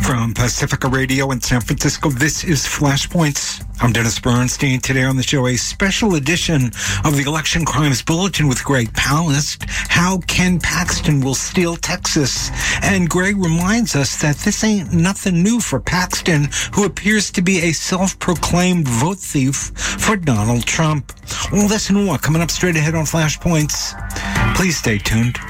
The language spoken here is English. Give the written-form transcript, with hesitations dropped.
From Pacifica Radio in San Francisco, this is Flashpoints. I'm Dennis Bernstein. Today on the show, a special edition of the Election Crimes Bulletin with Greg Palast. How Ken Paxton will steal Texas. And Greg reminds us that this ain't nothing new for Paxton, who appears to be a self-proclaimed vote thief for Donald Trump. All this and more coming up straight ahead on Flashpoints. Please stay tuned.